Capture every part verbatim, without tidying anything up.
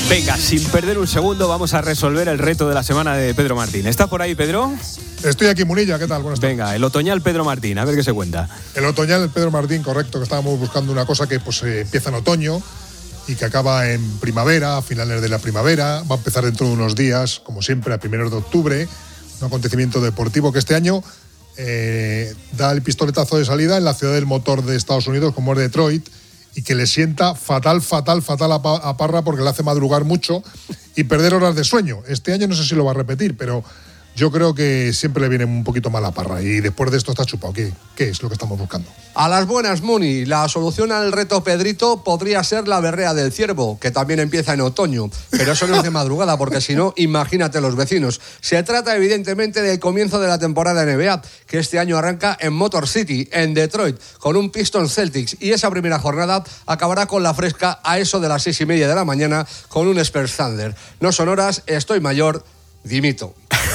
Venga, sin perder un segundo, vamos a resolver el reto de la semana de Pedro Martín. ¿Estás por ahí, Pedro? Estoy aquí, Munilla, ¿qué tal? Buenas tardes. Venga, el otoñal Pedro Martín, a ver qué se cuenta. El otoñal Pedro Martín, correcto, que estábamos buscando una cosa que pues eh, empieza en otoño y que acaba en primavera, a finales de la primavera, va a empezar dentro de unos días, como siempre, a primeros de octubre, un acontecimiento deportivo que este año eh, da el pistoletazo de salida en la ciudad del motor de Estados Unidos, como es Detroit, y que le sienta fatal, fatal, fatal a, pa- a Parra porque le hace madrugar mucho y perder horas de sueño. Este año no sé si lo va a repetir, pero yo creo que siempre le viene un poquito mal a Parra y después de esto está chupado. ¿Qué, qué es lo que estamos buscando? A las buenas, Muni. La solución al reto Pedrito podría ser la berrea del ciervo, que también empieza en otoño. Pero eso no es de madrugada, porque si no, imagínate los vecinos. Se trata evidentemente del comienzo de la temporada N B A, que este año arranca en Motor City, en Detroit, con un Pistons Celtics. Y esa primera jornada acabará con la fresca a eso de las seis y media de la mañana con un Spurs Thunder. No son horas, estoy mayor, dimito.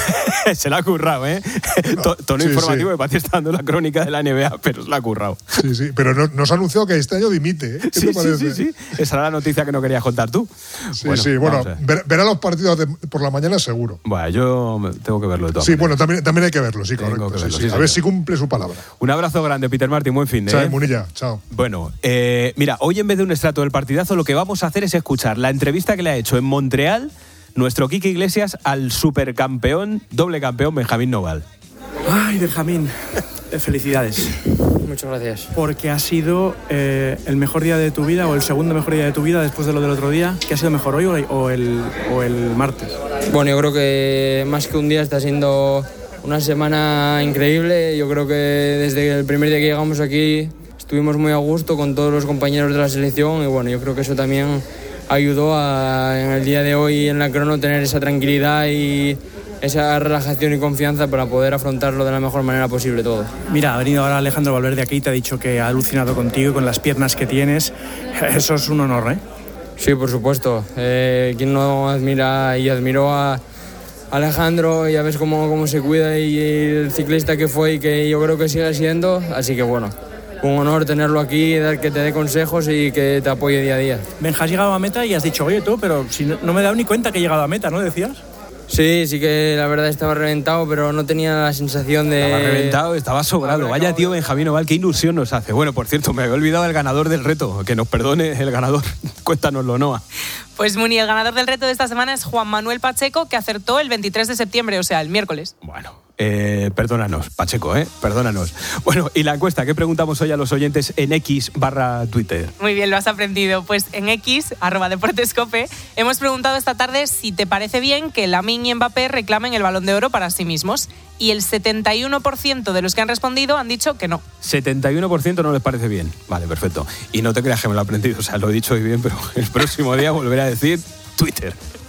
Se la ha currado, ¿eh? No, Tono sí, informativo sí. de Pati está dando la crónica de la N B A, pero se la ha currado. Sí, sí, pero no, nos ha anunciado que este año dimite, ¿eh? ¿Qué Sí, te parece? sí, sí, sí. Esa era la noticia que no querías contar tú. Sí, bueno, sí, bueno, ver, verá los partidos de, por la mañana seguro. Bueno, yo tengo que verlo de todas Sí, maneras. bueno, también, también hay que verlo, sí, Tengo correcto. que Sí, verlo, sí. sí, A señor. ver si cumple su palabra. Un abrazo grande, Peter Martín, buen fin de Chao, ¿eh? Munilla, chao. Bueno, eh, mira, hoy en vez de un extracto del partidazo, lo que vamos a hacer es escuchar la entrevista que le ha hecho en Montreal nuestro Quique Iglesias al supercampeón, doble campeón Benjamín Noval. Ay, Benjamín, eh, felicidades. Muchas gracias. Porque ha sido eh, el mejor día de tu vida o el segundo mejor día de tu vida después de lo del otro día. ¿Qué ha sido mejor, hoy o el, o el martes? Bueno, yo creo que más que un día está siendo una semana increíble. Yo creo que desde el primer día que llegamos aquí estuvimos muy a gusto con todos los compañeros de la selección y bueno, yo creo que eso también ayudó a en el día de hoy en la crono tener esa tranquilidad y esa relajación y confianza para poder afrontarlo de la mejor manera posible todo. Mira, ha venido ahora Alejandro Valverde aquí y te ha dicho que ha alucinado contigo y con las piernas que tienes. Eso es un honor, ¿eh? Sí, por supuesto. Eh, quien no admira y admiró a Alejandro, ya ves cómo, cómo se cuida y el ciclista que fue y que yo creo que sigue siendo, así que bueno, un honor tenerlo aquí, que te dé consejos y que te apoye día a día. Benja, has llegado a meta y has dicho, oye tú, pero si no, no me he dado ni cuenta que he llegado a meta, ¿no decías? Sí, sí que la verdad estaba reventado, pero no tenía la sensación de... Estaba reventado, estaba sobrado. Vaya tío Benjamín Noval, qué ilusión nos hace. Bueno, por cierto, me había olvidado el ganador del reto. Que nos perdone el ganador. Cuéntanoslo, Noa. Pues Muni, el ganador del reto de esta semana es Juan Manuel Pacheco, que acertó el veintitrés de septiembre, o sea, el miércoles. Bueno, eh, perdónanos, Pacheco, ¿eh? Perdónanos. Bueno, y la encuesta, ¿qué preguntamos hoy a los oyentes en X barra Twitter? Muy bien, lo has aprendido. Pues en X, arroba Deportescope, hemos preguntado esta tarde si te parece bien que Lamine y Mbappé reclamen el Balón de Oro para sí mismos. Y el setenta y uno por ciento de los que han respondido han dicho que no. setenta y uno por ciento no les parece bien. Vale, perfecto. Y no te creas que me lo he aprendido, o sea, lo he dicho hoy bien, pero el próximo día volveré a decir Twitter.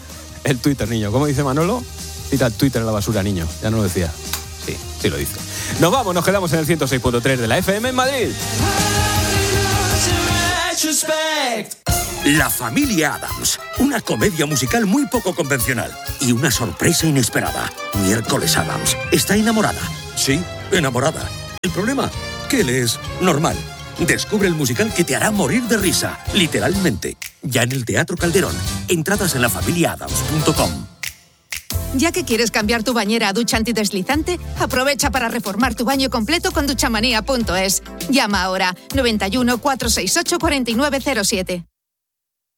El Twitter, niño. ¿Cómo dice Manolo? Tira el Twitter a la basura, niño. Ya no lo decía. Sí, sí lo dice. Nos vamos, nos quedamos en el ciento seis punto tres de la F M en Madrid. La familia Addams, una comedia musical muy poco convencional y una sorpresa inesperada. Miércoles Addams está enamorada. Sí, enamorada. El problema, que él es normal. Descubre el musical que te hará morir de risa, literalmente. Ya en el Teatro Calderón. Entradas en la familia adams punto com. Ya que quieres cambiar tu bañera a ducha antideslizante, aprovecha para reformar tu baño completo con duchamanía punto es. Llama ahora noventa y uno, cuatrocientos sesenta y ocho, cuarenta y nueve cero siete.